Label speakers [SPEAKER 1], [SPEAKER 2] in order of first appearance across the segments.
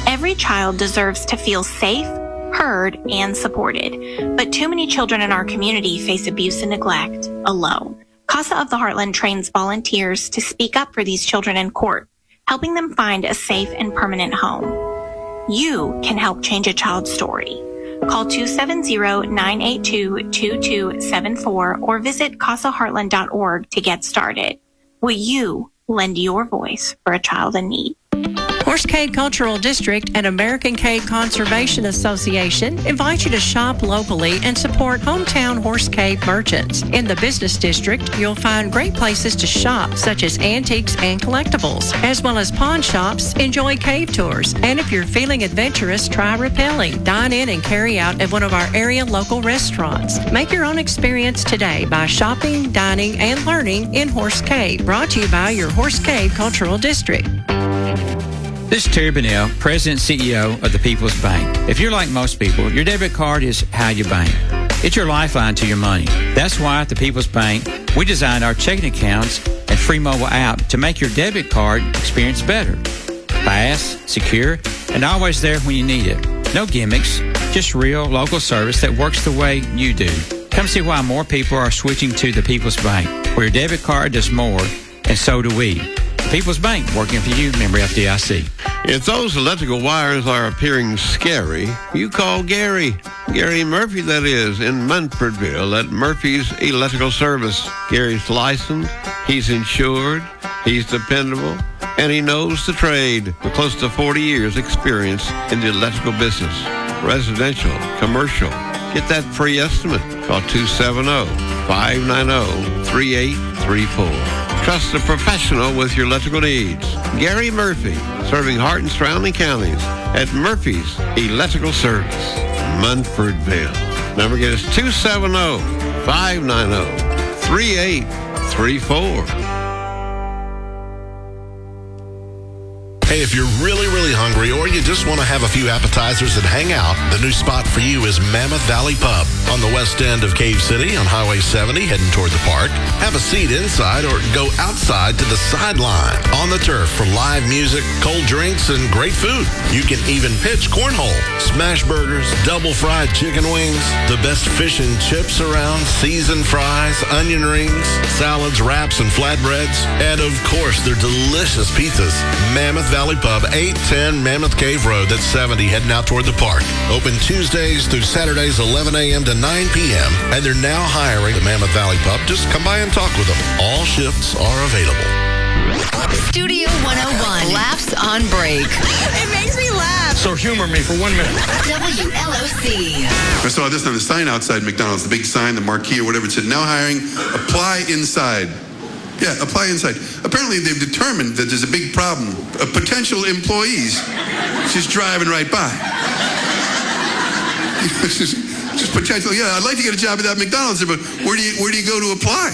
[SPEAKER 1] Every child deserves to feel safe, heard, and supported. But too many children in our community face abuse and neglect alone. Casa of the Heartland trains volunteers to speak up for these children in court, helping them find a safe and permanent home. You can help change a child's story. Call 270-982-2274 or visit casaheartland.org to get started. Will you lend your voice for a child in need?
[SPEAKER 2] Horse Cave Cultural District and American Cave Conservation Association invite you to shop locally and support hometown Horse Cave merchants. In the business district, you'll find great places to shop, such as antiques and collectibles, as well as pawn shops. Enjoy cave tours, and if you're feeling adventurous, try rappelling. Dine in and carry out at one of our area local restaurants. Make your own experience today by shopping, dining, and learning in Horse Cave. Brought to you by your Horse Cave Cultural District.
[SPEAKER 3] This is Terry Bunnell, President and CEO of the People's Bank. If you're like most people, your debit card is how you bank. It's your lifeline to your money. That's why at the People's Bank, we designed our checking accounts and free mobile app to make your debit card experience better. Fast, secure, and always there when you need it. No gimmicks, just real local service that works the way you do. Come see why more people are switching to the People's Bank, where your debit card does more, and so do we. People's Bank, working for you, member FDIC.
[SPEAKER 4] If those electrical wires are appearing scary, you call Gary. Gary Murphy, that is, in Munfordville at Murphy's Electrical Service. Gary's licensed, he's insured, he's dependable, and he knows the trade with close to 40 years experience in the electrical business. Residential, commercial. Get that free estimate. Call 270-590-3834. Trust a professional with your electrical needs. Gary Murphy, serving Hart and surrounding counties at Murphy's Electrical Service, Munfordville. Number again is 270-590-3834.
[SPEAKER 5] Hey, if you're really hungry or you just want to have a few appetizers and hang out, the new spot for you is Mammoth Valley Pub on the west end of Cave City on Highway 70 heading toward the park. Have a seat inside or go outside to the sideline on the turf for live music, cold drinks, and great food. You can even pitch cornhole, smash burgers, double fried chicken wings, the best fish and chips around, seasoned fries, onion rings, salads, wraps, and flatbreads, and of course their delicious pizzas. Mammoth Valley Pub, 810 Mammoth Cave Road, that's 70, heading out toward the park. Open Tuesdays through Saturdays, 11 a.m. to 9 p.m. And they're now hiring at Mammoth Valley Pub. Just come by and talk with them. All shifts are available.
[SPEAKER 6] Studio 101, Laughs on Break.
[SPEAKER 7] It makes me laugh.
[SPEAKER 8] So humor me for 1 minute.
[SPEAKER 6] WLOC.
[SPEAKER 8] I saw this on the sign outside McDonald's, the big sign, the marquee or whatever. It said, now hiring, apply inside. Yeah, apply inside. Apparently, they've determined that there's a big problem of potential employees just driving right by. just potential. Yeah, I'd like to get a job at that McDonald's, but where do you go to apply?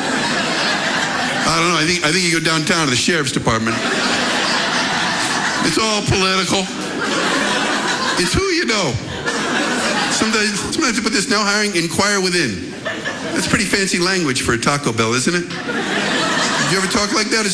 [SPEAKER 8] I don't know. I think you go downtown to the sheriff's department. It's all political. It's who you know. Sometimes they put this now hiring, inquire within. That's pretty fancy language for a Taco Bell, isn't it? Did you ever talk like that?